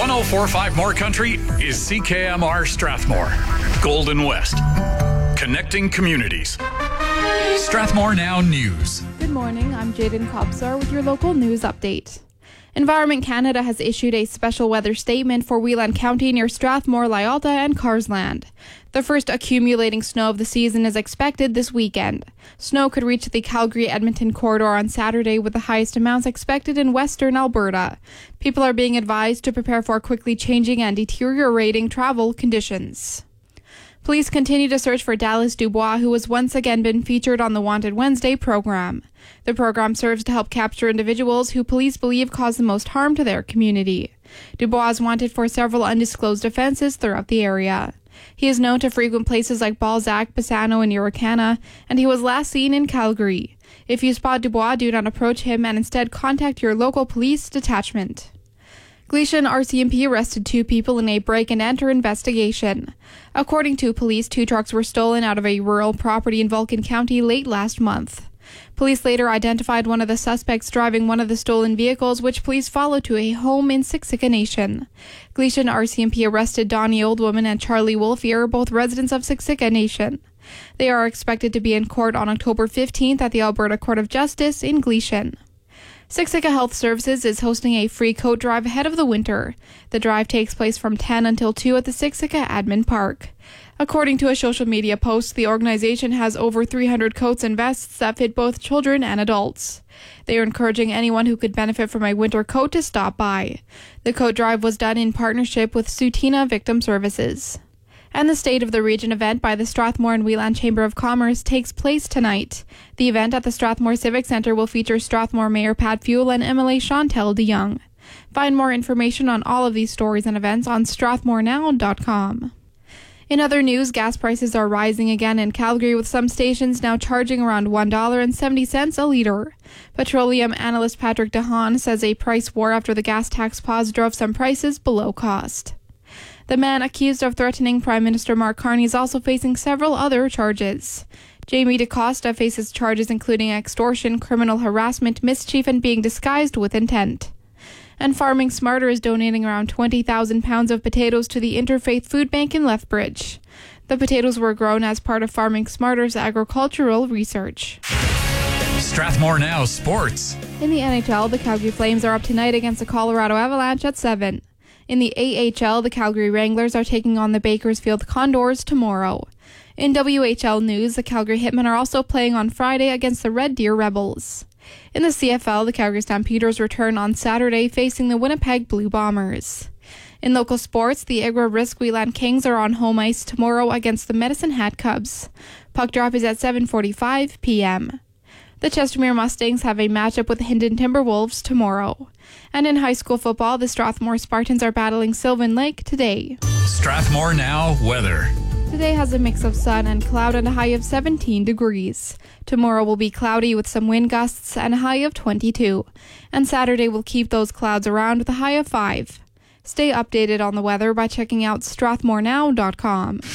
1045 More Country is CKMR Strathmore, Golden West, connecting communities. Strathmore Now News. Good morning, I'm Jaden Kopsar with your local news update. Environment Canada has issued a special weather statement for Whelan County near Strathmore, Lyalta, and Carsland. The first accumulating snow of the season is expected this weekend. Snow could reach the Calgary-Edmonton corridor on Saturday, with the highest amounts expected in western Alberta. People are being advised to prepare for quickly changing and deteriorating travel conditions. Police continue to search for Dallas Dubois, who has once again been featured on the Wanted Wednesday program. The program serves to help capture individuals who police believe cause the most harm to their community. Dubois is wanted for several undisclosed offenses throughout the area. He is known to frequent places like Balzac, Bassano, and Uricana, and he was last seen in Calgary. If you spot Dubois, do not approach him and instead contact your local police detachment. Gleason RCMP arrested 2 people in a break-and-enter investigation. According to police, 2 trucks were stolen out of a rural property in Vulcan County late last month. Police later identified one of the suspects driving one of the stolen vehicles, which police followed to a home in Siksika Nation. Gleason RCMP arrested Donnie Oldwoman and Charlie Wolfier, both residents of Siksika Nation. They are expected to be in court on October 15th at the Alberta Court of Justice in Gleason. Siksika Health Services is hosting a free coat drive ahead of the winter. The drive takes place from 10 until 2 at the Siksika Admin Park. According to a social media post, the organization has over 300 coats and vests that fit both children and adults. They are encouraging anyone who could benefit from a winter coat to stop by. The coat drive was done in partnership with Sutina Victim Services. And the State of the Region event by the Strathmore and Whelan Chamber of Commerce takes place tonight. The event at the Strathmore Civic Centre will feature Strathmore Mayor Pat Fuel and MLA Chantel DeYoung. Find more information on all of these stories and events on strathmorenow.com. In other news, gas prices are rising again in Calgary, with some stations now charging around $1.70 a litre. Petroleum analyst Patrick DeHaan says a price war after the gas tax pause drove some prices below cost. The man accused of threatening Prime Minister Mark Carney is also facing several other charges. Jamie DaCosta faces charges including extortion, criminal harassment, mischief, and being disguised with intent. And Farming Smarter is donating around 20,000 pounds of potatoes to the Interfaith Food Bank in Lethbridge. The potatoes were grown as part of Farming Smarter's agricultural research. Strathmore Now Sports. In the NHL, the Calgary Flames are up tonight against the Colorado Avalanche at 7. In the AHL, the Calgary Wranglers are taking on the Bakersfield Condors tomorrow. In WHL news, the Calgary Hitmen are also playing on Friday against the Red Deer Rebels. In the CFL, the Calgary Stampeders return on Saturday facing the Winnipeg Blue Bombers. In local sports, the Igra Risk Whelan Kings are on home ice tomorrow against the Medicine Hat Cubs. Puck drop is at 7:45 p.m. The Chestermere Mustangs have a matchup with the Hindon Timberwolves tomorrow. And in high school football, the Strathmore Spartans are battling Sylvan Lake today. Strathmore Now weather. Today has a mix of sun and cloud and a high of 17 degrees. Tomorrow will be cloudy with some wind gusts and a high of 22. And Saturday will keep those clouds around with a high of 5. Stay updated on the weather by checking out strathmorenow.com.